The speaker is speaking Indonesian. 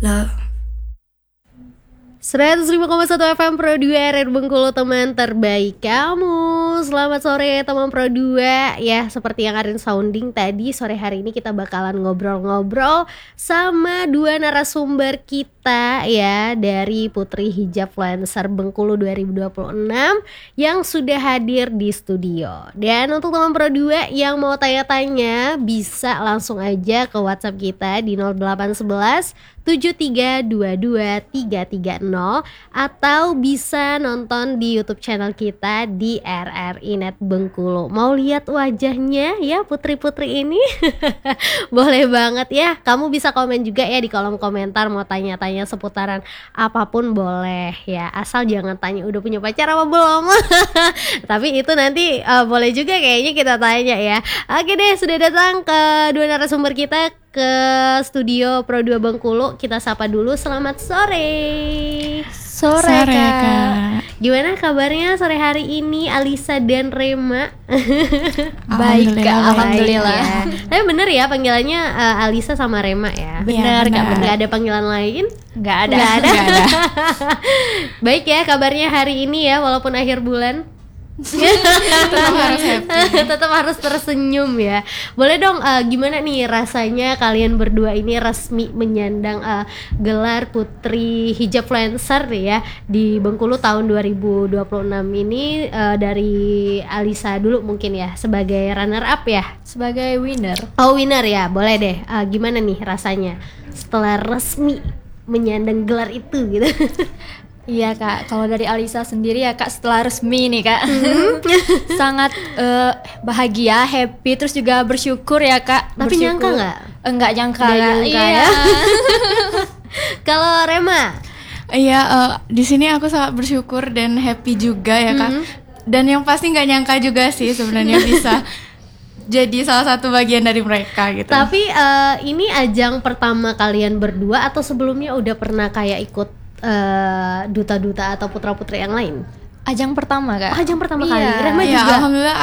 Lah 105,1 FM Pro 2 RR Bengkulu, teman terbaik kamu. Selamat sore teman Pro 2. Ya, seperti yang Arin sounding tadi, sore hari ini kita bakalan ngobrol-ngobrol sama dua narasumber kita ya, dari Putri Hijabfluencer Bengkulu 2026 yang sudah hadir di studio. Dan untuk teman Pro 2 yang mau tanya-tanya, bisa langsung aja ke WhatsApp kita di 0811 7322 330 atau bisa nonton di YouTube channel kita di RRI Net Bengkulu. Mau lihat wajahnya ya putri-putri ini? Boleh banget ya. Kamu bisa komen juga ya di kolom komentar, mau tanya-tanya seputaran apapun boleh ya. Asal jangan tanya udah punya pacar apa belum. Tapi itu nanti boleh juga kayaknya kita tanya ya. Oke deh, sudah datang ke dua narasumber kita ke studio Pro 2 Bengkulu. Kita sapa dulu, selamat sore. Sore Kak. Gimana kabarnya sore hari ini Alisa dan Rema? Baik Kak, alhamdulillah ya. Tapi bener ya panggilannya Alisa sama Rema ya? Bener Kak, bener. Gak ada panggilan lain? Gak ada. Baik ya kabarnya hari ini ya, walaupun akhir bulan. Tetap harus happy. Tetap harus tersenyum ya. Boleh dong gimana nih rasanya kalian berdua ini resmi menyandang gelar Putri Hijabfluencer ya di Bengkulu tahun 2026 ini. Dari Alisa dulu mungkin ya, sebagai runner up ya. Sebagai winner. Oh, winner ya, boleh deh. Gimana nih rasanya setelah resmi menyandang gelar itu gitu? Iya Kak, kalau dari Alisa sendiri ya Kak, setelah resmi nih Kak, sangat bahagia, happy, terus juga bersyukur ya Kak. Tapi nyangka nggak? Enggak nyangka. Ya. Kalau Rema? Iya, di sini aku sangat bersyukur dan happy juga ya Kak. Dan yang pasti nggak nyangka juga sih sebenarnya bisa jadi salah satu bagian dari mereka gitu. Tapi ini ajang pertama kalian berdua atau sebelumnya udah pernah kayak ikut duta-duta atau putra-putri yang lain? Ajang pertama Kak. Ajang pertama Iya. kali. Rema Ya, juga. alhamdulillah